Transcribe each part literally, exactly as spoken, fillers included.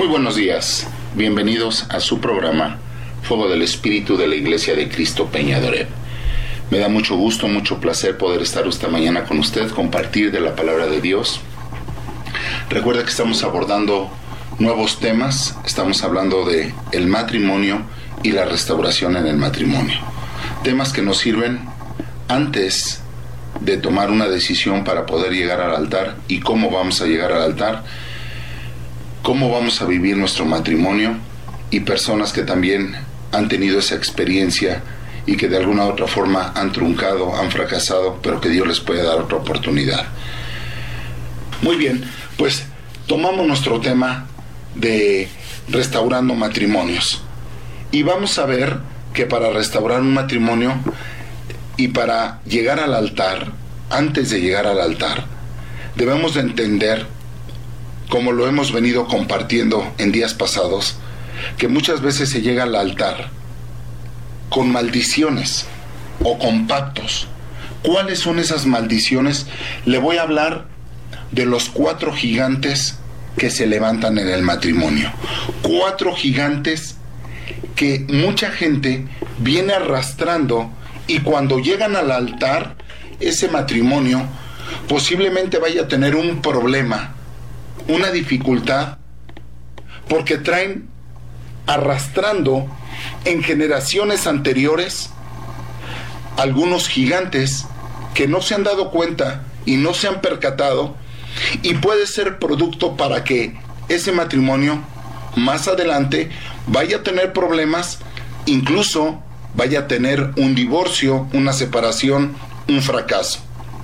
Muy buenos días, bienvenidos a su programa Fuego del Espíritu de la Iglesia de Cristo Peña de Oreb. Me da mucho gusto, mucho placer poder estar esta mañana con usted, compartir de la palabra de Dios. Recuerda que estamos abordando nuevos temas, estamos hablando de el matrimonio y la restauración en el matrimonio. Temas que nos sirven antes de tomar una decisión para poder llegar al altar y cómo vamos a llegar al altar, cómo vamos a vivir nuestro matrimonio, y personas que también han tenido esa experiencia y que de alguna u otra forma han truncado, han fracasado, pero que Dios les puede dar otra oportunidad. Muy bien, pues tomamos nuestro tema de restaurando matrimonios y vamos a ver que para restaurar un matrimonio y para llegar al altar, antes de llegar al altar, debemos de entender, como lo hemos venido compartiendo en días pasados, que muchas veces se llega al altar con maldiciones o con pactos. ¿Cuáles son esas maldiciones? Le voy a hablar de los cuatro gigantes que se levantan en el matrimonio. Cuatro gigantes que mucha gente viene arrastrando, y cuando llegan al altar, ese matrimonio posiblemente vaya a tener un problema, una dificultad, porque traen arrastrando en generaciones anteriores algunos gigantes que no se han dado cuenta y no se han percatado, y puede ser producto para que ese matrimonio más adelante vaya a tener problemas, incluso vaya a tener un divorcio, una separación, un fracaso.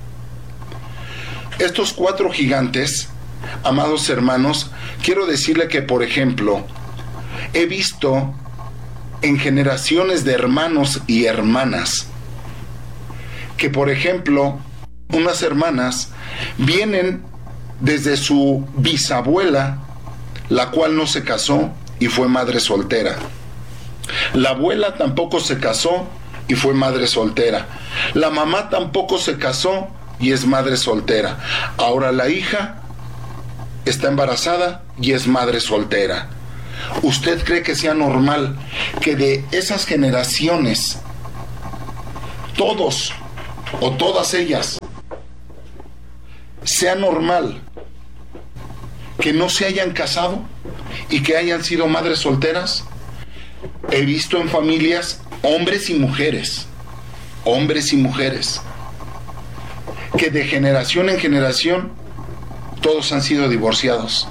Estos cuatro gigantes, amados hermanos, quiero decirle que, por ejemplo, he visto en generaciones de hermanos y hermanas que, por ejemplo, unas hermanas vienen desde su bisabuela, la cual no se casó y fue madre soltera. La abuela tampoco se casó y fue madre soltera. La mamá tampoco se casó y es madre soltera. Ahora la hija está embarazada y es madre soltera. ¿Usted cree que sea normal que de esas generaciones todos o todas ellas sea normal que no se hayan casado y que hayan sido madres solteras? He visto en familias hombres y mujeres, hombres y mujeres, que de generación en generación todos han sido divorciados.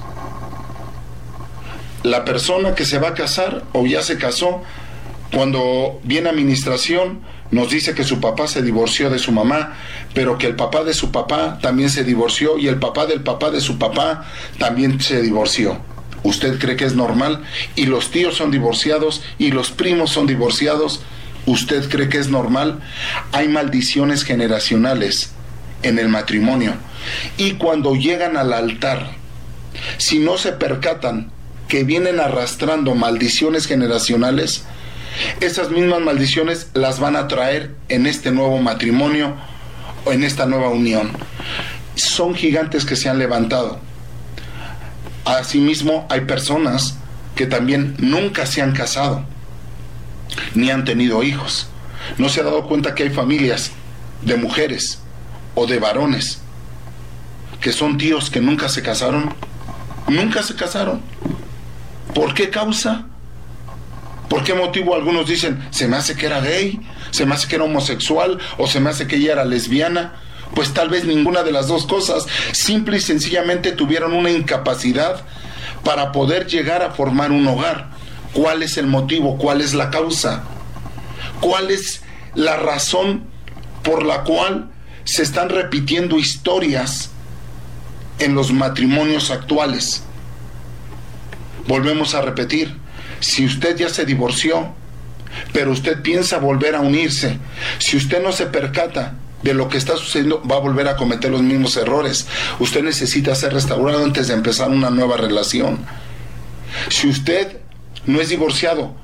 La persona que se va a casar o ya se casó, cuando viene administración, nos dice que su papá se divorció de su mamá, pero que el papá de su papá también se divorció y el papá del papá de su papá también se divorció. ¿Usted cree que es normal? Y los tíos son divorciados y los primos son divorciados. ¿Usted cree que es normal? Hay maldiciones generacionales en el matrimonio. Y cuando llegan al altar, si no se percatan que vienen arrastrando maldiciones generacionales, esas mismas maldiciones las van a traer en este nuevo matrimonio o en esta nueva unión. Son gigantes que se han levantado. Asimismo, hay personas que también nunca se han casado ni han tenido hijos. ¿No se ha dado cuenta que hay familias de mujeres o de varones que son tíos que nunca se casaron? Nunca se casaron. ¿Por qué causa? ¿Por qué motivo? Algunos dicen, se me hace que era gay, se me hace que era homosexual, o se me hace que ella era lesbiana. Pues tal vez ninguna de las dos cosas. Simple y sencillamente tuvieron una incapacidad para poder llegar a formar un hogar. ¿Cuál es el motivo? ¿Cuál es la causa? ¿Cuál es la razón por la cual se están repitiendo historias en los matrimonios actuales? Volvemos a repetir, si usted ya se divorció, pero usted piensa volver a unirse, si usted no se percata de lo que está sucediendo, va a volver a cometer los mismos errores. Usted necesita ser restaurado antes de empezar una nueva relación. Si usted no es divorciado,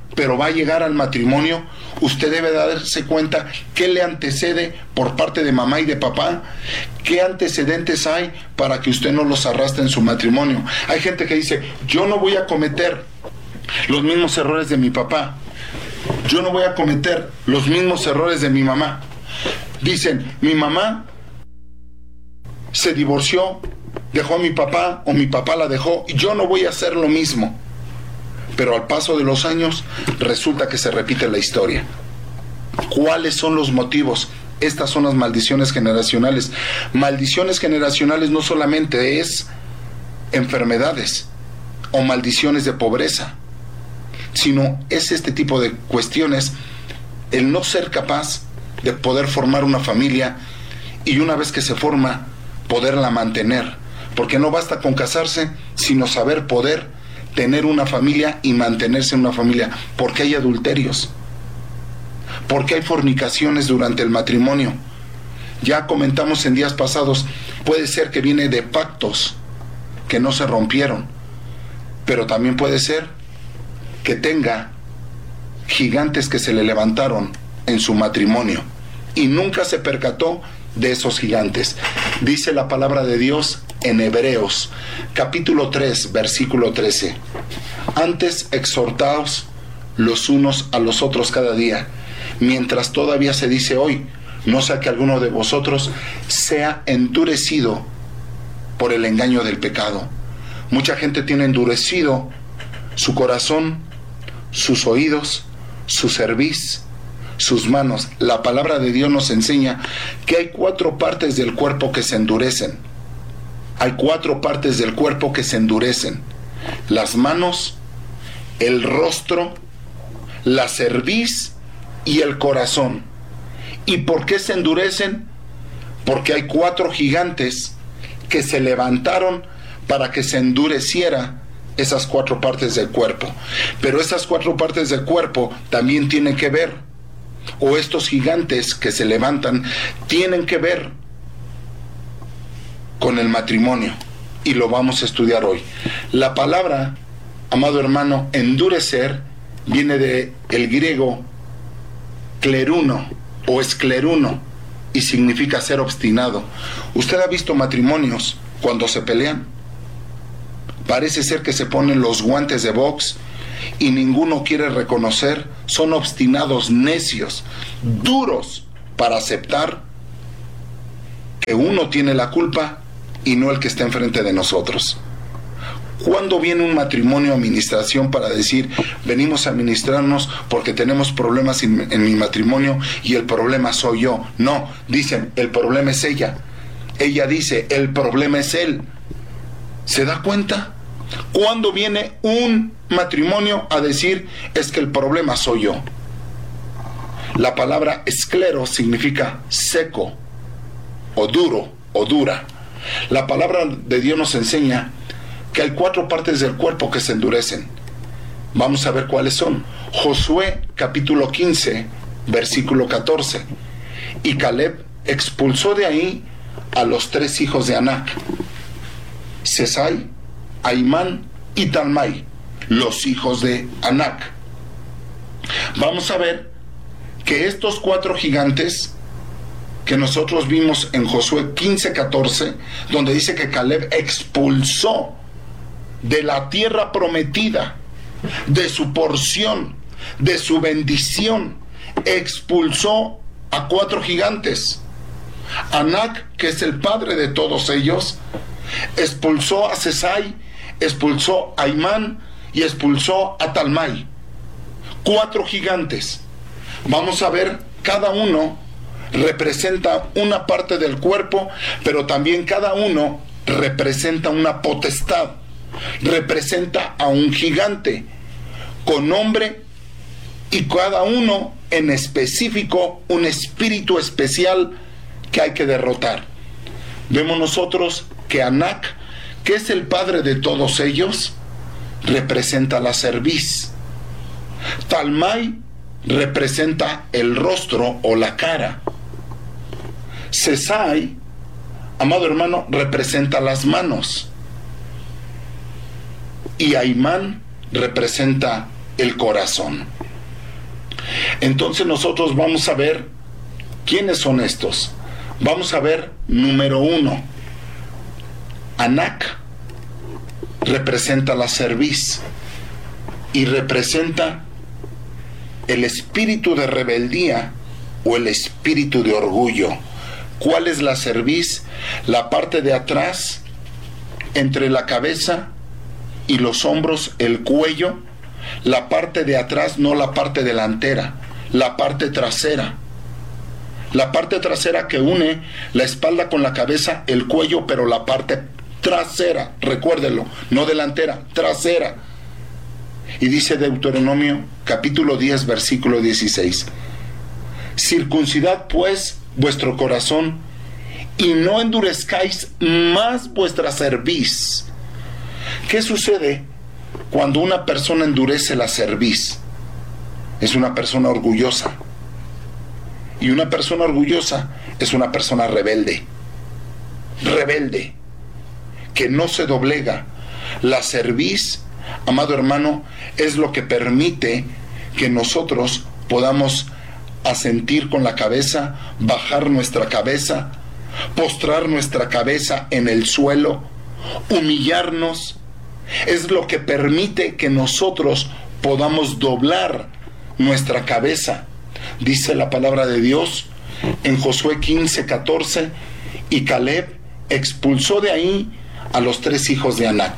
pero va a llegar al matrimonio, usted debe darse cuenta qué le antecede por parte de mamá y de papá, qué antecedentes hay para que usted no los arrastre en su matrimonio. Hay gente que dice, yo no voy a cometer los mismos errores de mi papá, yo no voy a cometer los mismos errores de mi mamá. Dicen, mi mamá se divorció, dejó a mi papá, o mi papá la dejó, y yo no voy a hacer lo mismo. Pero al paso de los años resulta que se repite la historia. ¿Cuáles son los motivos? Estas son las maldiciones generacionales. Maldiciones generacionales no solamente es enfermedades o maldiciones de pobreza, sino es este tipo de cuestiones, el no ser capaz de poder formar una familia y una vez que se forma, poderla mantener. Porque no basta con casarse, sino saber poder tener una familia y mantenerse en una familia, porque hay adulterios, porque hay fornicaciones durante el matrimonio. Ya comentamos en días pasados, puede ser que viene de pactos que no se rompieron, pero también puede ser que tenga gigantes que se le levantaron en su matrimonio y nunca se percató de esos gigantes. Dice la palabra de Dios en Hebreos, capítulo tres, versículo trece. Antes exhortaos los unos a los otros cada día, mientras todavía se dice hoy, no sea que alguno de vosotros sea endurecido por el engaño del pecado. Mucha gente tiene endurecido su corazón, sus oídos, su cerviz, sus manos. La palabra de Dios nos enseña que hay cuatro partes del cuerpo que se endurecen. Hay cuatro partes del cuerpo que se endurecen: las manos, el rostro, la cerviz y el corazón. ¿Y por qué se endurecen? Porque hay cuatro gigantes que se levantaron para que se endureciera esas cuatro partes del cuerpo. Pero esas cuatro partes del cuerpo también tienen que ver, o estos gigantes que se levantan tienen que ver con el matrimonio, y lo vamos a estudiar hoy. La palabra, amado hermano, endurecer, viene de el griego cleruno o escleruno y significa ser obstinado. ¿Usted ha visto matrimonios cuando se pelean? Parece ser que se ponen los guantes de box y ninguno quiere reconocer, son obstinados, necios, duros para aceptar que uno tiene la culpa y no el que está enfrente de nosotros. ¿Cuándo viene un matrimonio a administración para decir, venimos a administrarnos porque tenemos problemas en, en mi matrimonio y el problema soy yo? No, dicen, el problema es ella. Ella dice, el problema es él. ¿Se da cuenta? ¿Cuándo viene un matrimonio a decir, es que el problema soy yo? La palabra esclero significa seco, o duro, o dura. La palabra de Dios nos enseña que hay cuatro partes del cuerpo que se endurecen. Vamos a ver cuáles son. Josué capítulo quince, versículo catorce. Y Caleb expulsó de ahí a los tres hijos de Anac, Sesai, Aimán y Talmai, los hijos de Anac. Vamos a ver que estos cuatro gigantes que nosotros vimos en Josué quince, catorce, donde dice que Caleb expulsó de la tierra prometida, de su porción, de su bendición, expulsó a cuatro gigantes. Anac, que es el padre de todos ellos, expulsó a Sesai, expulsó a Aimán y expulsó a Talmai. Cuatro gigantes. Vamos a ver, cada uno representa una parte del cuerpo, pero también cada uno representa una potestad, representa a un gigante con nombre y cada uno en específico un espíritu especial que hay que derrotar. Vemos nosotros que Anac, que es el padre de todos ellos, representa la cerviz. Talmai representa el rostro o la cara. Sesai, amado hermano, representa las manos. Y Aimán representa el corazón. Entonces nosotros vamos a ver quiénes son estos. Vamos a ver, número uno, Anak representa la cerviz y representa el espíritu de rebeldía o el espíritu de orgullo. ¿Cuál es la cerviz? La parte de atrás, entre la cabeza y los hombros, el cuello, la parte de atrás, no la parte delantera, la parte trasera. La parte trasera que une la espalda con la cabeza, el cuello, pero la parte trasera, recuérdenlo, no delantera, trasera. Y dice Deuteronomio capítulo diez, versículo dieciséis: circuncidad pues vuestro corazón y no endurezcáis más vuestra cerviz. ¿Qué sucede cuando una persona endurece la cerviz? Es una persona orgullosa. Y una persona orgullosa es una persona rebelde. Rebelde. Que no se doblega. La cerviz, amado hermano, es lo que permite que nosotros podamos asentir con la cabeza, bajar nuestra cabeza, postrar nuestra cabeza en el suelo, humillarnos. Es lo que permite que nosotros podamos doblar nuestra cabeza. Dice la palabra de Dios en Josué quince, catorce: y Caleb expulsó de ahí a los tres hijos de Anak,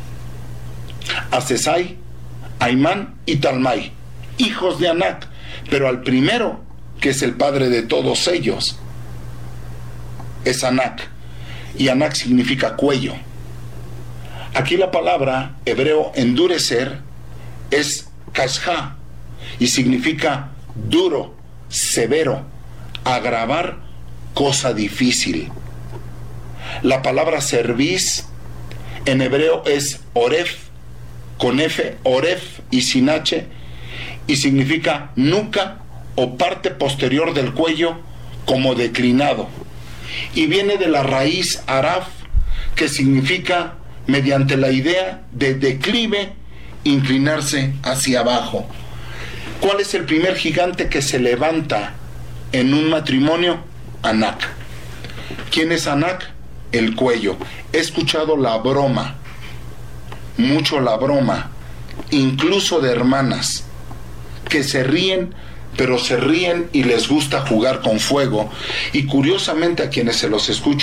a Sesai, Aimán y Talmai, hijos de Anak, pero al primero, que es el padre de todos ellos, es Anak, y Anak significa cuello. Aquí la palabra hebreo endurecer es kashá y significa duro, severo, agravar, cosa difícil. La palabra cerviz en hebreo es oref, con F, oref y sin H, y significa nuca o parte posterior del cuello como declinado. Y viene de la raíz araf, que significa mediante la idea de declive, inclinarse hacia abajo. ¿Cuál es el primer gigante que se levanta en un matrimonio? Anak. ¿Quién es Anak? El cuello. He escuchado la broma, mucho la broma, incluso de hermanas, que se ríen, pero se ríen y les gusta jugar con fuego. Y curiosamente a quienes se los escucho